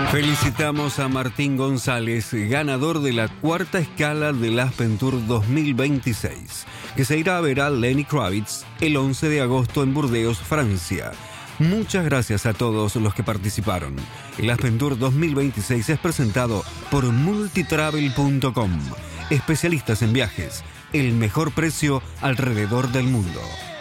Felicitamos a Martín González, ganador de la cuarta escala del Aspen Tour 2026, que se irá a ver a Lenny Kravitz el 11 de agosto en Burdeos, Francia. Muchas gracias a todos los que participaron. El Aspen Tour 2026 es presentado por multitravel.com. Especialistas en viajes, el mejor precio alrededor del mundo.